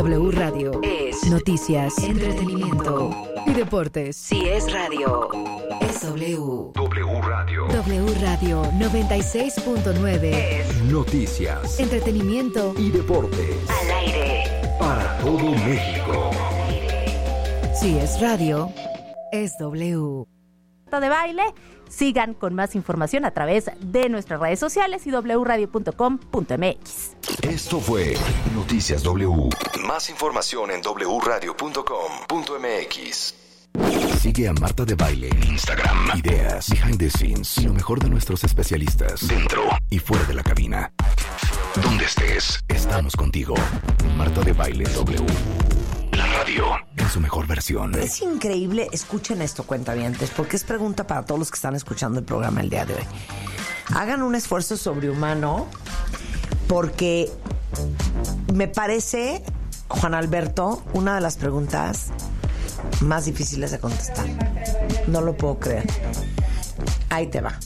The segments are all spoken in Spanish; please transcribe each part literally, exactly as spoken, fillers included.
W Radio es noticias, entretenimiento y deportes. Si es radio, es W. W Radio. W Radio noventa y seis punto nueve es noticias, entretenimiento y deportes. Al aire. Para todo México. Si es radio, es W. De baile, sigan con más información a través de nuestras redes sociales y doble u radio punto com punto m x. Esto fue Noticias W. Más información en doble u radio punto com punto m x. Sigue a Marta de Baile en Instagram. Ideas, behind the scenes y lo mejor de nuestros especialistas dentro y fuera de la cabina. Donde estés, estamos contigo. Marta de Baile W. La radio en su mejor versión. Es increíble, escuchen esto, cuentavientes, porque es pregunta para todos los que están escuchando el programa el día de hoy. Hagan un esfuerzo sobrehumano, porque me parece, Juan Alberto, una de las preguntas más difíciles de contestar. No lo puedo creer. Ahí te va.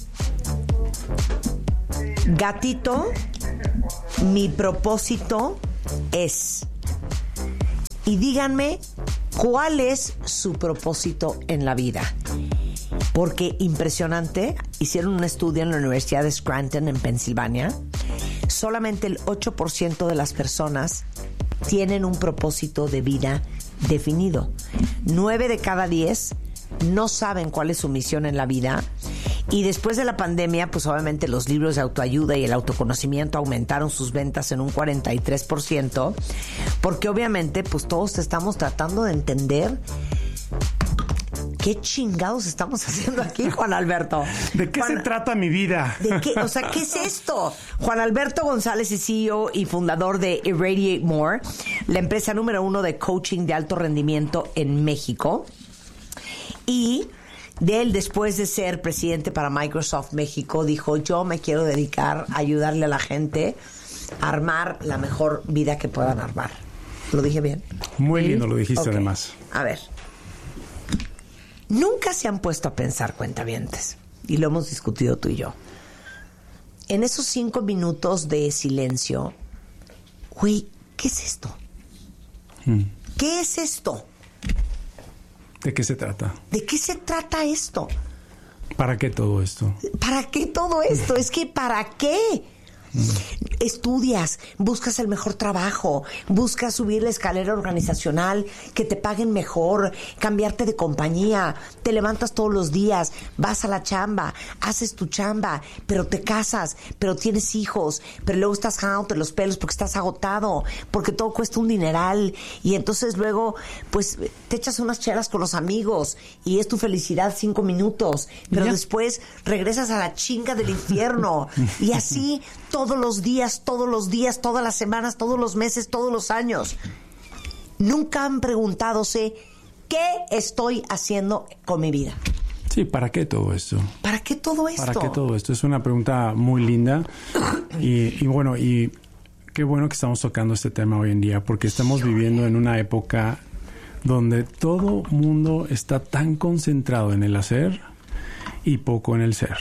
Gatito, mi propósito es... Y díganme, ¿cuál es su propósito en la vida? Porque impresionante, hicieron un estudio en la Universidad de Scranton, en Pensilvania. Solamente el ocho por ciento de las personas tienen un propósito de vida definido. nueve de cada diez no saben cuál es su misión en la vida. Y después de la pandemia, pues obviamente los libros de autoayuda y el autoconocimiento aumentaron sus ventas en un cuarenta y tres por ciento, porque obviamente pues todos estamos tratando de entender qué chingados estamos haciendo aquí, Juan Alberto. ¿De qué Juan, se trata mi vida? ¿De qué? O sea, ¿qué es esto? Juan Alberto González es C E O y fundador de Irradiate More, la empresa número uno de coaching de alto rendimiento en México. Y de él, después de ser presidente para Microsoft México, dijo, yo me quiero dedicar a ayudarle a la gente a armar la mejor vida que puedan armar. ¿Lo dije bien? Muy lindo lo dijiste, okay. Además. A ver, nunca se han puesto a pensar, cuentavientes, y lo hemos discutido tú y yo, en esos cinco minutos de silencio, güey, ¿qué es esto? Hmm. ¿Qué es esto? ¿De qué se trata? ¿De qué se trata esto? ¿Para qué todo esto? ¿Para qué todo esto? Es que ¿para qué? Mm. Estudias, buscas el mejor trabajo, buscas subir la escalera organizacional, que te paguen mejor, cambiarte de compañía, te levantas todos los días, vas a la chamba, haces tu chamba, pero te casas, pero tienes hijos, pero luego estás jalándote los pelos porque estás agotado, porque todo cuesta un dineral, y entonces luego pues te echas unas chelas con los amigos y es tu felicidad cinco minutos, pero ¿ya? Después regresas a la chinga del infierno y así todos los días, todos los días, todas las semanas, todos los meses, todos los años. Nunca han preguntadose ¿qué estoy haciendo con mi vida? Sí, ¿para qué todo esto? ¿Para qué todo esto? ¿Para qué todo esto? Es una pregunta muy linda y, y bueno, y qué bueno que estamos tocando este tema hoy en día, porque estamos viviendo en una época donde todo mundo está tan concentrado en el hacer y poco en el ser.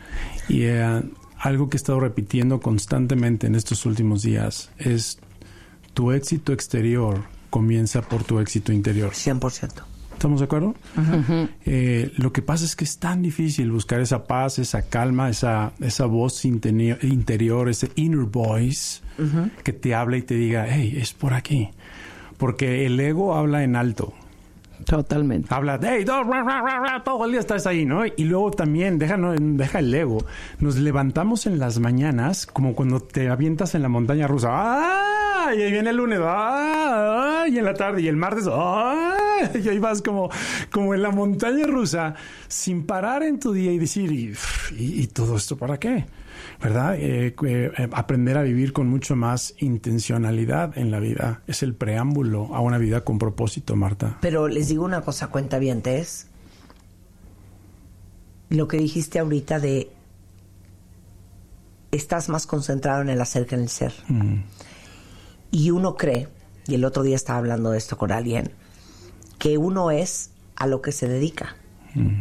Y uh, algo que he estado repitiendo constantemente en estos últimos días es tu éxito exterior comienza por tu éxito interior. cien por ciento. ¿Estamos de acuerdo? Uh-huh. Eh, lo que pasa es que es tan difícil buscar esa paz, esa calma, esa, esa voz interior, interior, ese inner voice uh-huh. que te habla y te diga, hey, es por aquí. Porque el ego habla en alto. Totalmente. Habla, hey, todo, todo el día estás ahí, ¿no? Y luego también, deja, no, deja el ego. Nos levantamos en las mañanas como cuando te avientas en la montaña rusa. ¡Ah! Y ahí viene el lunes. ¡Ah! Y en la tarde. Y el martes. ¡Ah! Y ahí vas como, como en la montaña rusa sin parar en tu día y decir, ¿y, y, y todo esto para qué? ¿Verdad? Eh, eh, aprender a vivir con mucho más intencionalidad en la vida. Es el preámbulo a una vida con propósito, Marta. Pero les digo una cosa, cuentavientes. Lo que dijiste ahorita de estás más concentrado en el hacer que en el ser. Mm. Y uno cree, y el otro día estaba hablando de esto con alguien, que uno es a lo que se dedica. Mm.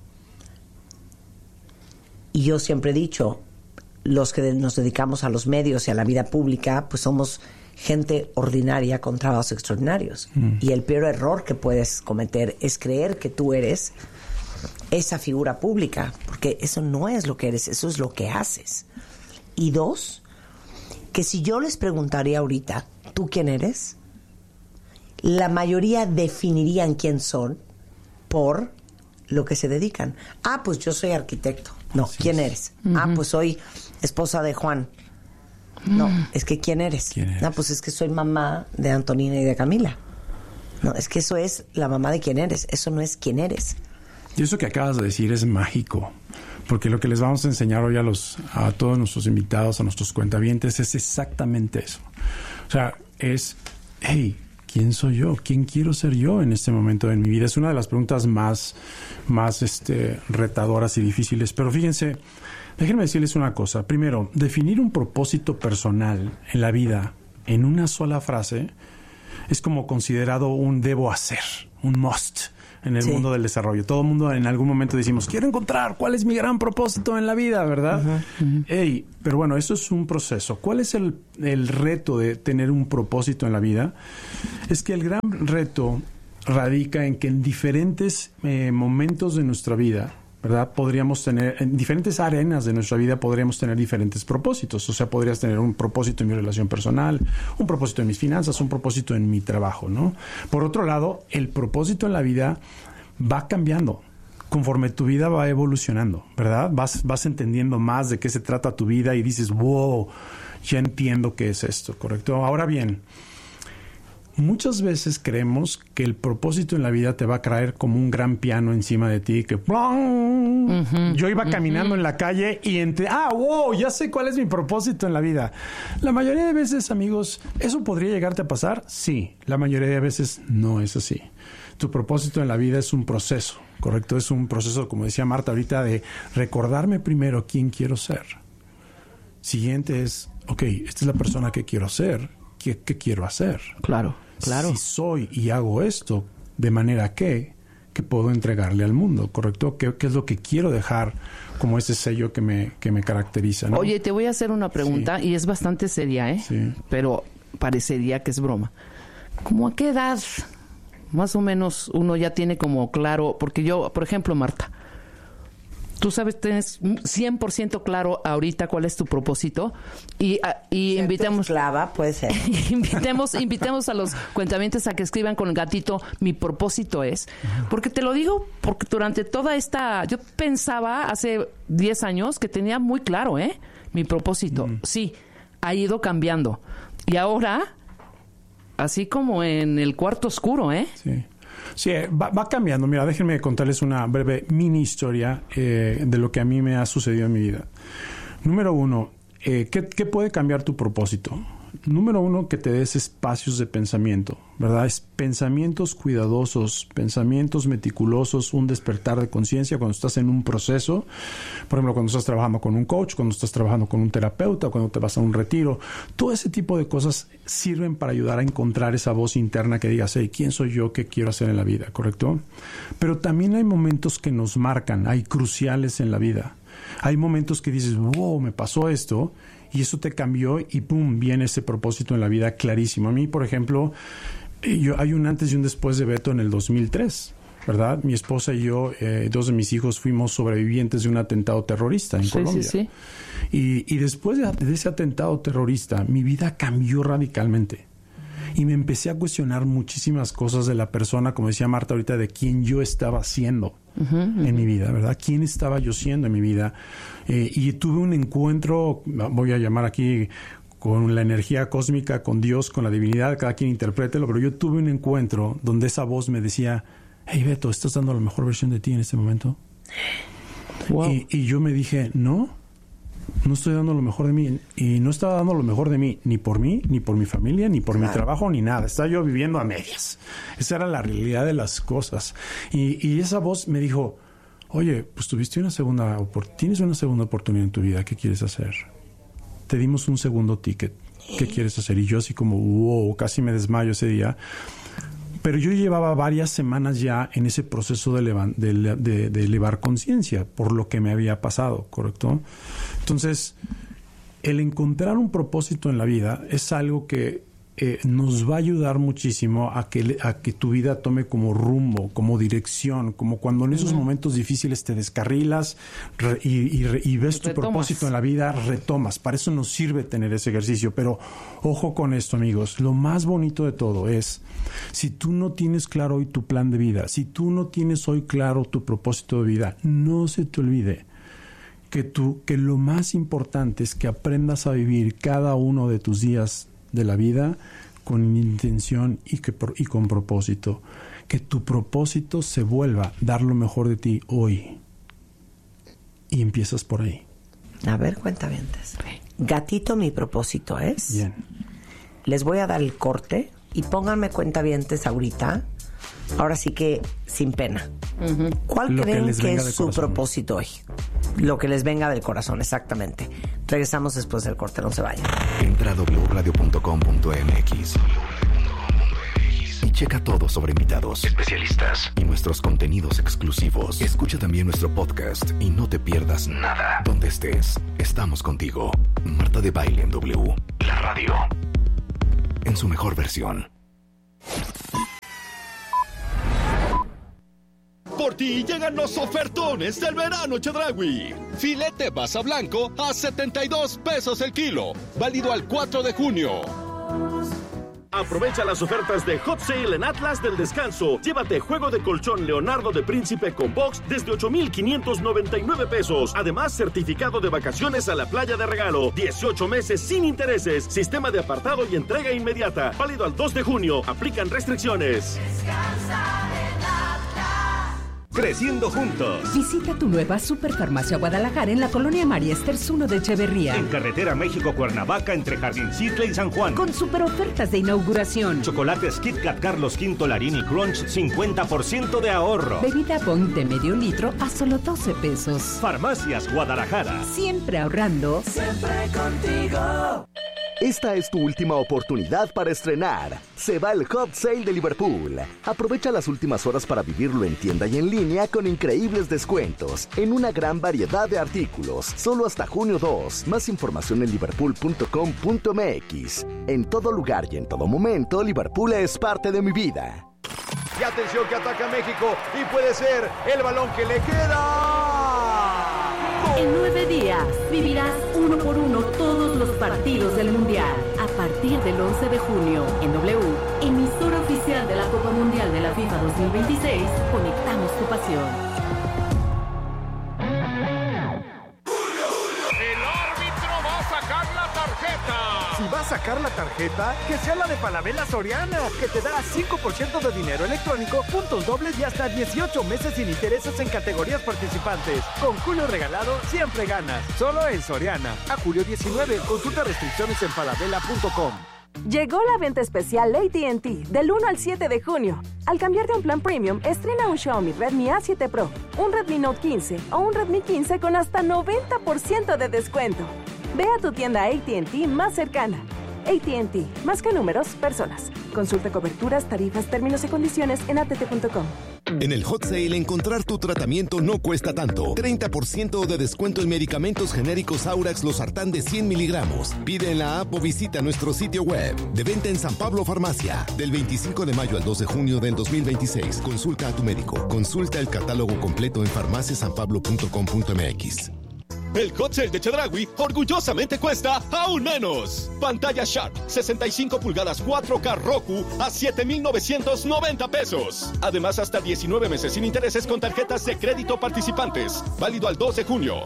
Y yo siempre he dicho, los que nos dedicamos a los medios y a la vida pública, pues somos gente ordinaria con trabajos extraordinarios. Mm. Y el peor error que puedes cometer es creer que tú eres esa figura pública, porque eso no es lo que eres, eso es lo que haces. Y dos, que si yo les preguntaría ahorita, ¿tú quién eres? La mayoría definirían quién son por lo que se dedican. Ah, pues yo soy arquitecto. No, Así ¿quién es. eres? Uh-huh. Ah, pues soy esposa de Juan. No, es que ¿quién eres? ¿Quién eres? No, pues es que soy mamá de Antonina y de Camila. No, es que eso es la mamá de quién eres. Eso no es quién eres. Y eso que acabas de decir es mágico. Porque lo que les vamos a enseñar hoy a los a todos nuestros invitados, a nuestros cuentavientes, es exactamente eso. O sea, es, hey, ¿quién soy yo? ¿Quién quiero ser yo en este momento en mi vida? Es una de las preguntas más, más este, retadoras y difíciles. Pero fíjense, déjenme decirles una cosa. Primero, definir un propósito personal en la vida en una sola frase es como considerado un debo hacer, un must en el sí. mundo del desarrollo. Todo el mundo en algún momento decimos, quiero encontrar cuál es mi gran propósito en la vida, ¿verdad? Uh-huh, uh-huh. Hey, pero bueno, eso es un proceso. ¿Cuál es el, el reto de tener un propósito en la vida? Es que el gran reto radica en que en diferentes eh, momentos de nuestra vida, ¿verdad? Podríamos tener, en diferentes arenas de nuestra vida podríamos tener diferentes propósitos. O sea, podrías tener un propósito en mi relación personal, un propósito en mis finanzas, un propósito en mi trabajo, ¿no? Por otro lado, el propósito en la vida va cambiando conforme tu vida va evolucionando, ¿verdad? Vas, vas entendiendo más de qué se trata tu vida y dices, wow, ya entiendo qué es esto, ¿correcto? Ahora bien, muchas veces creemos que el propósito en la vida te va a caer como un gran piano encima de ti, que uh-huh, yo iba caminando uh-huh. en la calle y entre, ah, wow, ya sé cuál es mi propósito en la vida. La mayoría de veces, amigos, ¿eso podría llegarte a pasar? Sí, la mayoría de veces no es así. Tu propósito en la vida es un proceso, ¿correcto? Es un proceso, como decía Marta ahorita, de recordarme primero quién quiero ser. Siguiente es, ok, esta es la persona que quiero ser. ¿Qué, qué quiero hacer? Claro, claro. Si soy y hago esto, ¿de manera que, que puedo entregarle al mundo? ¿Correcto? ¿Qué, qué es lo que quiero dejar como ese sello que me, que me caracteriza, ¿no? Oye, te voy a hacer una pregunta sí. y es bastante seria, ¿eh? Sí. Pero parecería que es broma. ¿Cómo a qué edad más o menos uno ya tiene como claro? Porque yo, por ejemplo, Marta, tú sabes, tienes cien por ciento claro ahorita cuál es tu propósito y, a, y invitemos... esclava, puede ser. invitemos, invitemos a los cuentavientes a que escriban con el gatito, mi propósito es. Porque te lo digo, porque durante toda esta... Yo pensaba hace diez años que tenía muy claro, ¿eh? Mi propósito. Mm. Sí, ha ido cambiando. Y ahora, así como en el cuarto oscuro, ¿eh? Sí. Sí, va, va cambiando. Mira, déjenme contarles una breve mini historia eh, de lo que a mí me ha sucedido en mi vida. Número uno, eh, ¿qué, ¿qué puede cambiar tu propósito? Número uno, que te des espacios de pensamiento, ¿verdad? Es pensamientos cuidadosos, pensamientos meticulosos, un despertar de conciencia cuando estás en un proceso. Por ejemplo, cuando estás trabajando con un coach, cuando estás trabajando con un terapeuta, cuando te vas a un retiro. Todo ese tipo de cosas sirven para ayudar a encontrar esa voz interna que digas, hey, ¿quién soy yo? ¿Qué quiero hacer en la vida? ¿Correcto? Pero también hay momentos que nos marcan, hay cruciales en la vida. Hay momentos que dices, wow, me pasó esto, y eso te cambió y pum, viene ese propósito en la vida clarísimo. A mí, por ejemplo, yo, hay un antes y un después de Beto en el dos mil tres, ¿verdad? Mi esposa y yo, eh, dos de mis hijos, fuimos sobrevivientes de un atentado terrorista en sí, Colombia. Sí, sí. Y, y después de, de ese atentado terrorista, mi vida cambió radicalmente. Y me empecé a cuestionar muchísimas cosas de la persona, como decía Marta ahorita, de quién yo estaba siendo uh-huh, uh-huh. en mi vida, ¿verdad? ¿Quién estaba yo siendo en mi vida? Eh, y tuve un encuentro, voy a llamar aquí con la energía cósmica, con Dios, con la divinidad, cada quien interprételo, pero yo tuve un encuentro donde esa voz me decía, hey Beto, ¿estás dando la mejor versión de ti en este momento? Wow. Y, y yo me dije, no. No estoy dando lo mejor de mí. Y no estaba dando lo mejor de mí, ni por mí, ni por mi familia, ni por claro. mi trabajo, ni nada. Estaba yo viviendo a medias. Esa era la realidad de las cosas. Y, y esa voz me dijo, oye, pues tuviste una segunda oportunidad, tienes una segunda oportunidad en tu vida. ¿Qué quieres hacer? Te dimos un segundo ticket. ¿Qué quieres hacer? Y yo así como, wow, casi me desmayo ese día. Pero yo llevaba varias semanas ya en ese proceso de, elevar, de, de, de elevar conciencia por lo que me había pasado, ¿correcto? Entonces, el encontrar un propósito en la vida es algo que eh, nos va a ayudar muchísimo a que, a que tu vida tome como rumbo, como dirección, como cuando en esos uh-huh. momentos difíciles te descarrilas re, y, y, y ves tu retomas. propósito en la vida, retomas. Para eso nos sirve tener ese ejercicio. Pero ojo con esto, amigos. Lo más bonito de todo es, si tú no tienes claro hoy tu plan de vida, si tú no tienes hoy claro tu propósito de vida, no se te olvide que, tú, que lo más importante es que aprendas a vivir cada uno de tus días de la vida con intención y, que, y con propósito. Que tu propósito se vuelva dar lo mejor de ti hoy. Y empiezas por ahí. A ver, cuentavientes. Gatito, mi propósito es... Bien. Les voy a dar el corte y pónganme cuentavientes ahorita. Ahora sí que sin pena. Uh-huh. ¿Cuál lo creen que, que es su corazón. propósito hoy? Lo que les venga del corazón, exactamente. Regresamos después del corte, no se vayan. Entra a doble u radio punto com punto m x y checa todo sobre invitados, especialistas y nuestros contenidos exclusivos. Escucha también nuestro podcast y no te pierdas nada. Donde estés, estamos contigo. Marta de Baile en W, la radio, en su mejor versión. Por ti llegan los ofertones del verano Chedraui. Filete basa blanco a setenta y dos pesos el kilo. Válido al cuatro de junio. Aprovecha las ofertas de Hot Sale en Atlas del Descanso. Llévate juego de colchón Leonardo de Príncipe con box desde ocho mil quinientos noventa y nueve pesos. Además, certificado de vacaciones a la playa de regalo. dieciocho meses sin intereses. Sistema de apartado y entrega inmediata. Válido al dos de junio. Aplican restricciones. Descansa en Atlas. Creciendo juntos. Visita tu nueva Superfarmacia Guadalajara en la colonia María Esters uno de Echeverría. En carretera México-Cuernavaca entre Jardincitla y San Juan. Con super ofertas de inauguración. Chocolates Kit Kat Carlos V Larini Crunch, cincuenta por ciento de ahorro. Bebida Boing de medio litro a solo doce pesos. Farmacias Guadalajara. Siempre ahorrando. Siempre contigo. Esta es tu última oportunidad para estrenar. Se va el Hot Sale de Liverpool. Aprovecha las últimas horas para vivirlo en tienda y en línea con increíbles descuentos en una gran variedad de artículos. Solo hasta junio dos. Más información en liverpool punto com punto m x. En todo lugar y en todo momento, Liverpool es parte de mi vida. Y atención que ataca México y puede ser el balón que le queda. En nueve días vivirás uno por uno todos los partidos del Mundial. A partir del once de junio, en W, emisora oficial de la Copa Mundial de la FIFA dos mil veintiséis, conectamos tu pasión. Si va a sacar la tarjeta, que sea la de Falabella Soriana, que te da cinco por ciento de dinero electrónico, puntos dobles y hasta dieciocho meses sin intereses en categorías participantes. Con Julio regalado, siempre ganas. Solo en Soriana. A julio diecinueve, consulta restricciones en falabella punto com. Llegó la venta especial A T and T del uno al siete de junio. Al cambiarte a un plan premium, estrena un Xiaomi Redmi A siete Pro, un Redmi Note quince o un Redmi quince con hasta noventa por ciento de descuento. Ve a tu tienda A T and T más cercana. A T and T, más que números, personas. Consulta coberturas, tarifas, términos y condiciones en a t t punto com. En el Hot Sale, encontrar tu tratamiento no cuesta tanto. treinta por ciento de descuento en medicamentos genéricos Aurax Losartán de cien miligramos. Pide en la app o visita nuestro sitio web. De venta en San Pablo Farmacia. Del veinticinco de mayo al dos de junio del dos mil veintiséis. Consulta a tu médico. Consulta el catálogo completo en farmacia san pablo punto com punto m x. El Hot Sale de Chedraui orgullosamente cuesta aún menos. Pantalla Sharp sesenta y cinco pulgadas cuatro K Roku a siete mil novecientos noventa pesos. Además, hasta diecinueve meses sin intereses con tarjetas de crédito participantes. Válido al dos de junio.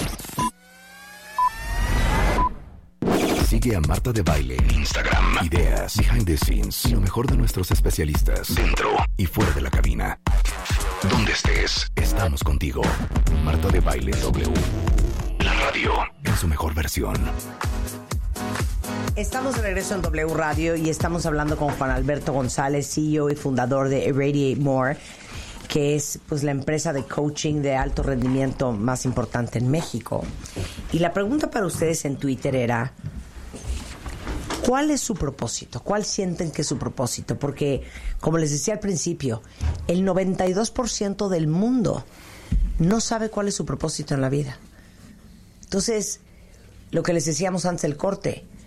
Sigue a Marta de Baile en Instagram. Ideas, behind the scenes y lo mejor de nuestros especialistas dentro y fuera de la cabina. Donde estés, estamos contigo. Marta de Baile W. La radio en su mejor versión. Estamos de regreso en W Radio y estamos hablando con Juan Alberto González, C E O y fundador de Irradiate More, que es pues la empresa de coaching de alto rendimiento más importante en México. Y la pregunta para ustedes en Twitter era: ¿cuál es su propósito? ¿Cuál sienten que es su propósito? Porque, como les decía al principio, el noventa y dos por ciento del mundo no sabe cuál es su propósito en la vida. Entonces, lo que les decíamos antes del corte,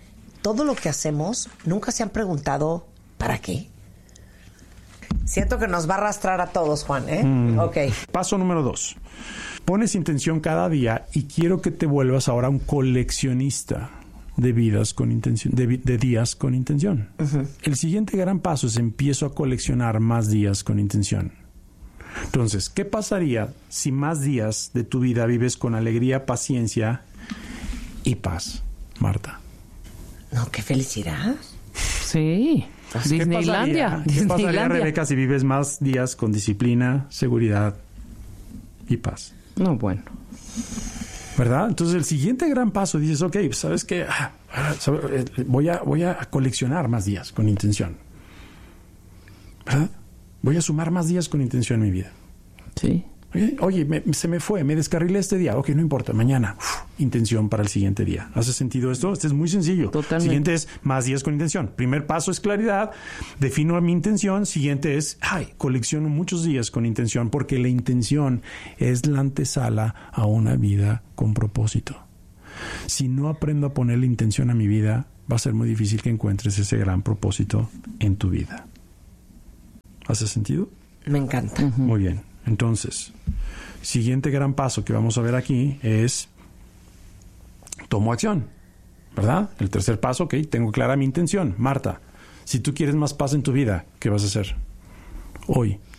todo lo que hacemos, nunca se han preguntado ¿para qué? Siento que nos va a arrastrar a todos, Juan, ¿eh? Mm. Ok. Paso número dos. Pones intención cada día y quiero que te vuelvas ahora un coleccionista de vidas con intención, de, de días con intención. Uh-huh. El siguiente gran paso es empiezo a coleccionar más días con intención. Entonces, ¿qué pasaría si más días de tu vida vives con alegría, paciencia y paz, Marta? No, qué felicidad. Sí. Disneylandia. ¿Qué pasaría, ¿qué pasaría, Rebeca, si vives más días con disciplina, seguridad y paz? No, bueno. ¿Verdad? Entonces, el siguiente gran paso, dices, ok, ¿sabes qué? Ah, voy a, voy a coleccionar más días con intención. ¿Verdad? Voy a sumar más días con intención en mi vida. Sí. Oye, oye me, se me fue, me descarrilé este día. Ok, no importa, mañana. Uf, intención para el siguiente día. ¿Hace sentido esto? Este es muy sencillo. Totalmente. Siguiente es más días con intención. Primer paso es claridad. Defino mi intención. Siguiente es, ay, colecciono muchos días con intención porque la intención es la antesala a una vida con propósito. Si no aprendo a poner la intención a mi vida, va a ser muy difícil que encuentres ese gran propósito en tu vida. ¿Hace sentido? Me encanta. Uh-huh. Muy bien. Entonces, siguiente gran paso que vamos a ver aquí es tomo acción, ¿verdad? El tercer paso, ok, tengo clara mi intención. Marta, si tú quieres más paz en tu vida, ¿qué vas a hacer? Hoy,